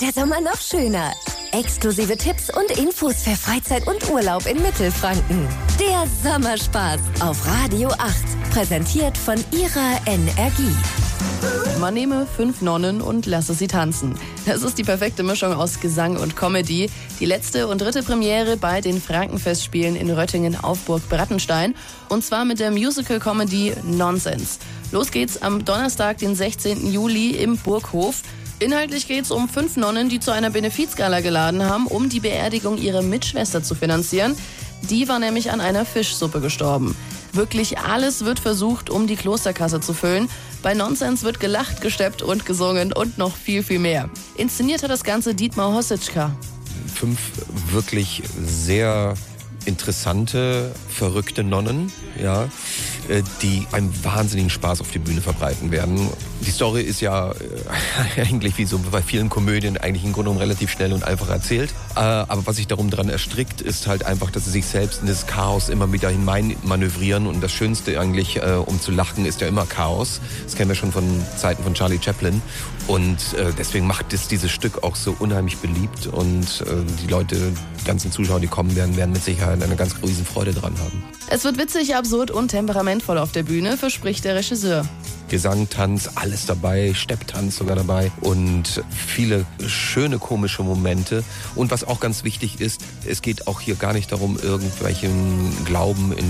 der Sommer noch schöner. Exklusive Tipps und Infos für Freizeit und Urlaub in Mittelfranken. Der Sommerspaß auf Radio 8. Präsentiert von ihrer Energie. Man nehme 5 Nonnen und lasse sie tanzen. Das ist die perfekte Mischung aus Gesang und Comedy. Die letzte und dritte Premiere bei den Frankenfestspielen in Röttingen auf Burg Brattenstein. Und zwar mit der Musical-Comedy Nonsense. Los geht's am Donnerstag, den 16. Juli im Burghof. Inhaltlich geht's um 5 Nonnen, die zu einer Benefizgala geladen haben, um die Beerdigung ihrer Mitschwester zu finanzieren. Die war nämlich an einer Fischsuppe gestorben. Wirklich alles wird versucht, um die Klosterkasse zu füllen. Bei Nonsense wird gelacht, gesteppt und gesungen und noch viel, viel mehr. Inszeniert hat das Ganze Dietmar Hossitschka. 5 wirklich sehr interessante, verrückte Nonnen, ja, die einen wahnsinnigen Spaß auf die Bühne verbreiten werden. Die Story ist ja eigentlich wie so bei vielen Komödien eigentlich im Grunde genommen relativ schnell und einfach erzählt. Aber was sich darum dran erstrickt, ist halt einfach, dass sie sich selbst in das Chaos immer wieder hinein manövrieren. Und das Schönste eigentlich, um zu lachen, ist ja immer Chaos. Das kennen wir schon von Zeiten von Charlie Chaplin. Und deswegen macht es dieses Stück auch so unheimlich beliebt. Und die Leute, die ganzen Zuschauer, die kommen werden mit Sicherheit eine ganz riesen Freude dran haben. Es wird witzig, absurd und temperamentvoll auf der Bühne, verspricht der Regisseur. Gesang, Tanz, alles dabei, Stepptanz sogar dabei und viele schöne komische Momente. Und was auch ganz wichtig ist, es geht auch hier gar nicht darum, irgendwelchen Glauben in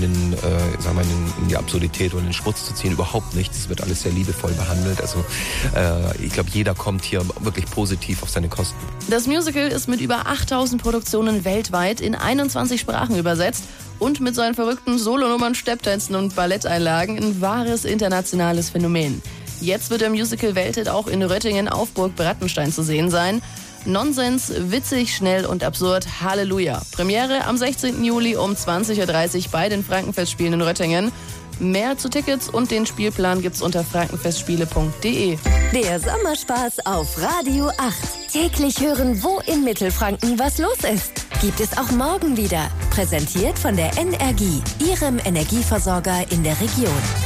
die Absurdität oder in den Schmutz zu ziehen. Überhaupt nicht. Es wird alles sehr liebevoll behandelt. Also ich glaube, jeder kommt hier wirklich positiv auf seine Kosten. Das Musical ist mit über 8000 Produktionen weltweit in 21 Sprachen übersetzt. Und mit seinen verrückten Solonummern, Stepptänzen und Balletteinlagen ein wahres internationales Phänomen. Jetzt wird der Musical-Welthit auch in Röttingen auf Burg Brattenstein zu sehen sein. Nonsens, witzig, schnell und absurd, Halleluja. Premiere am 16. Juli um 20.30 Uhr bei den Frankenfestspielen in Röttingen. Mehr zu Tickets und den Spielplan gibt's unter frankenfestspiele.de. Der Sommerspaß auf Radio 8. Täglich hören, wo in Mittelfranken was los ist. Gibt es auch morgen wieder. Präsentiert von der Energie, ihrem Energieversorger in der Region.